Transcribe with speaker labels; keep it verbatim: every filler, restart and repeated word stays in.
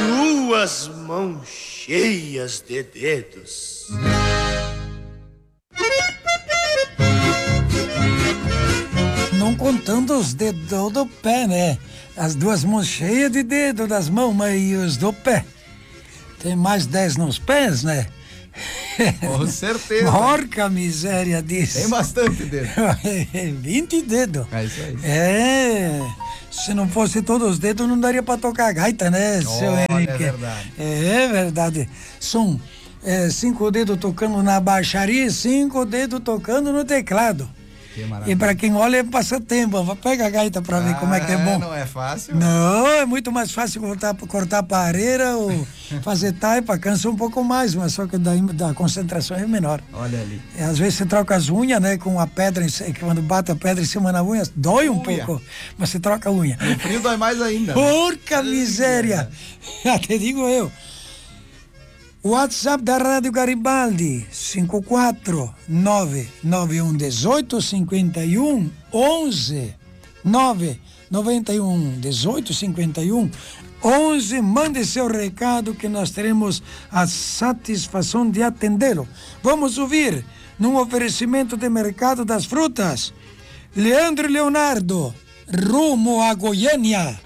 Speaker 1: duas mãos cheias de dedos.
Speaker 2: Não contando os dedos do pé, né? As duas mãos cheias de dedo das mãos, mas e os do pé? Tem mais dez nos pés, né?
Speaker 3: Com certeza.
Speaker 2: Porca miséria disso.
Speaker 3: Tem bastante dedo.
Speaker 2: vinte dedos.
Speaker 3: É isso aí.
Speaker 2: É. Se não fosse todos os dedos, não daria pra tocar a gaita, né, seu
Speaker 3: Olha,
Speaker 2: Henrique?
Speaker 3: é verdade.
Speaker 2: É verdade. São é, cinco dedos tocando na baixaria e cinco dedos tocando no teclado.
Speaker 3: Que maravilha.
Speaker 2: E pra quem olha é passatempo. Pega a gaita pra ver
Speaker 3: Ah,
Speaker 2: como é que é bom.
Speaker 3: Não é fácil?
Speaker 2: Não, é muito mais fácil cortar, cortar pareira ou fazer taipa, cansa um pouco mais, mas só que daí a concentração é menor.
Speaker 3: Olha ali.
Speaker 2: E às vezes você troca as unhas, né, com a pedra, em, quando bate a pedra em cima na unha, dói um
Speaker 3: Unha.
Speaker 2: pouco, mas você troca a unha.
Speaker 3: O frio dói mais ainda.
Speaker 2: Porca miséria! Até digo eu. WhatsApp da Rádio Garibaldi, cinco quatro nove nove um um oito cinco um onze nove nove um um oito cinco um onze. Mande seu recado que nós teremos a satisfação de atendê-lo. Vamos ouvir, num oferecimento de mercado das frutas, Leandro e Leonardo, rumo a Goiânia.